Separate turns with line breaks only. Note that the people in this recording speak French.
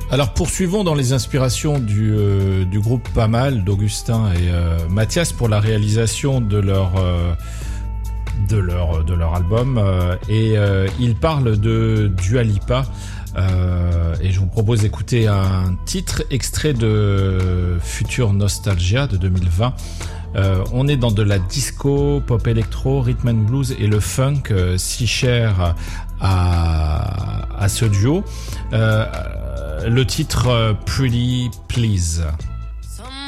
Alors poursuivons dans les inspirations du groupe Pas Mal d'Augustin et Mathias pour la réalisation de leur album et ils parlent de Dua Lipa et je vous propose d'écouter un titre extrait de Future Nostalgia de 2020. On est dans de la disco, pop électro, rhythm and blues et le funk si cher à ce duo. Le titre Pretty Please.